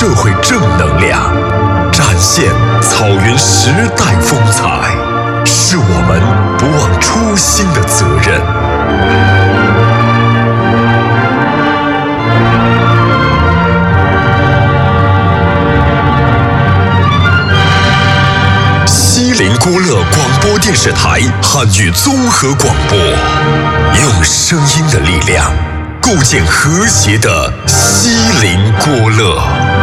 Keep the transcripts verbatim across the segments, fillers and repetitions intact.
社会正能量，展现草原时代风采，是我们不忘初心的责任。西林郭勒广播电视台汉语综合广播，用声音的力量构建和谐的西林郭勒。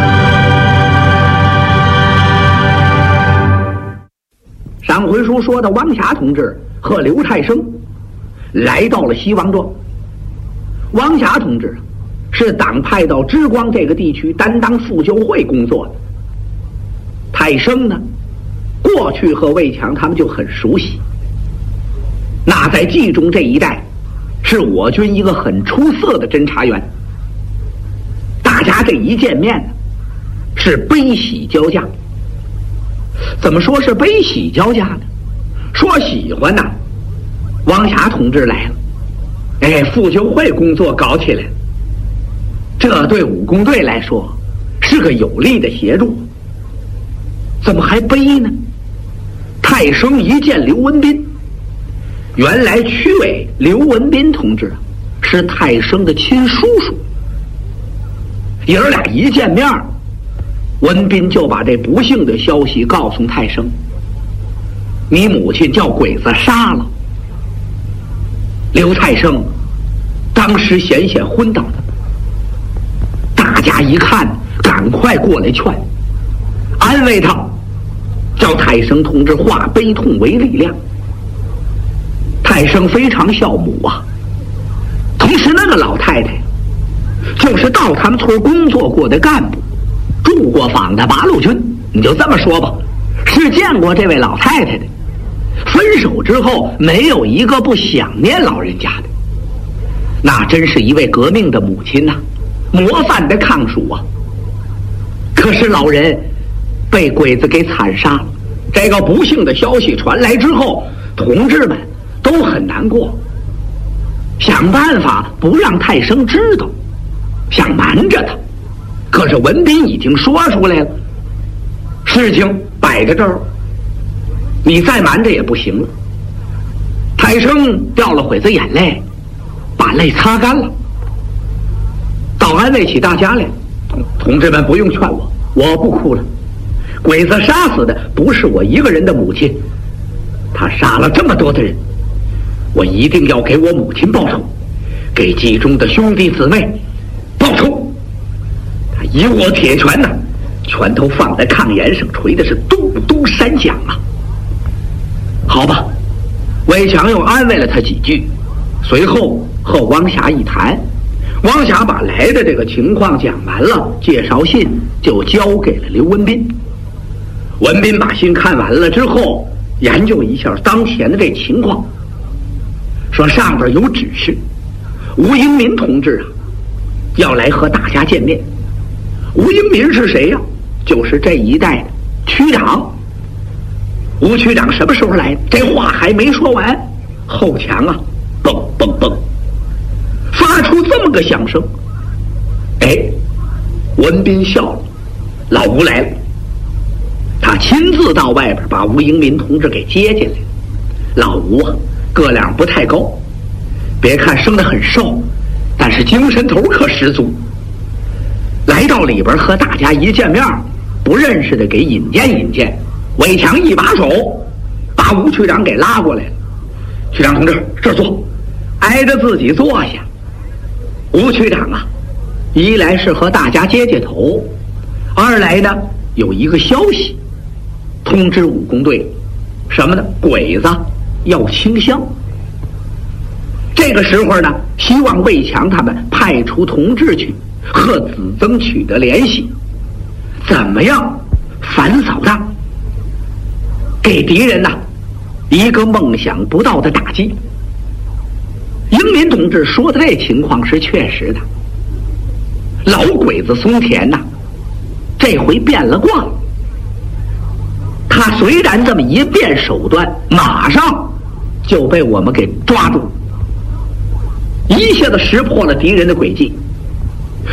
上回书说的王霞同志和刘太生来到了西王庄。王霞同志是党派到之光这个地区担当妇救会工作的，太生呢过去和魏强他们就很熟悉，那在冀中这一带是我军一个很出色的侦察员，大家这一见面是悲喜交加。怎么说是悲喜交加呢？说喜欢呢，王霞同志来了，哎，妇救会工作搞起来了，这对武工队来说是个有力的协助。怎么还悲呢？太生一见刘文彬，原来区委刘文彬同志是太生的亲叔叔，爷儿俩一见面，文彬就把这不幸的消息告诉太生，你母亲叫鬼子杀了。刘太生当时险险昏倒了，大家一看赶快过来劝安慰他，叫太生同志化悲痛为力量。太生非常孝母啊，同时那个老太太就是到他们村工作过的干部，住过坊的八路军，你就这么说吧，是见过这位老太太的。分手之后没有一个不想念老人家的，那真是一位革命的母亲呐、啊，模范的抗蜀啊。可是老人被鬼子给惨杀了，这个不幸的消息传来之后，同志们都很难过，想办法不让太生知道，想瞒着他。可是文彬已经说出来了，事情摆在这儿，你再瞒着也不行了。太生掉了会子眼泪，把泪擦干了，到安慰起大家来。同同志们不用劝我，我不哭了。鬼子杀死的不是我一个人的母亲，他杀了这么多的人，我一定要给我母亲报仇，给冀中的兄弟姊妹报仇。他一握铁拳呢，拳头放在炕沿上捶的是咚咚山响啊。好吧，魏强又安慰了他几句，随后和王霞一谈，王霞把来的这个情况讲完了，介绍信就交给了刘文彬。文彬把信看完了之后，研究一下当前的这情况，说上边有指示，吴英民同志啊要来和大家见面。吴英民是谁呀、啊？就是这一带的区长。吴区长什么时候来？这话还没说完，后墙啊蹦蹦蹦发出这么个响声。哎，文彬笑了，老吴来了。他亲自到外边把吴英民同志给接进来。老吴啊个量不太高，别看生得很瘦，但是精神头可十足。来到里边和大家一见面，不认识的给引荐引荐。魏强一把手把吴区长给拉过来了，区长同志这儿坐，挨着自己坐下。吴区长啊，一来是和大家接接头，二来呢有一个消息通知武工队，什么呢？鬼子要清乡。这个时候呢，希望魏强他们派出同志去和子增取得联系，怎么样反扫荡，给敌人呐一个梦想不到的打击。英民同志说的这情况是确实的，老鬼子松田呐这回变了卦了。他虽然这么一变手段，马上就被我们给抓住，一下子识破了敌人的诡计。